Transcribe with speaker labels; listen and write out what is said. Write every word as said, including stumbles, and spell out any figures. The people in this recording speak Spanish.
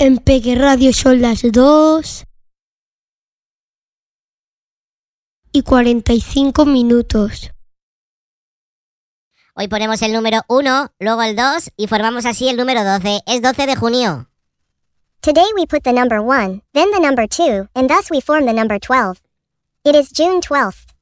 Speaker 1: En Peque Radio son las dos y cuarenta y cinco minutos.
Speaker 2: Hoy ponemos el número uno, luego el dos y formamos así el número doce. Es doce de junio.
Speaker 3: Today we put the number one, then the number two, and thus we form the number twelve. It is June twelfth.